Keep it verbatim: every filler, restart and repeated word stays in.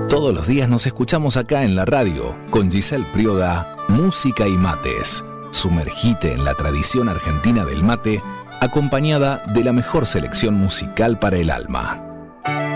Todos los días nos escuchamos acá en la radio con Giselle Prioda, Música y Mates. Sumergite en la tradición argentina del mate, acompañada de la mejor selección musical para el alma.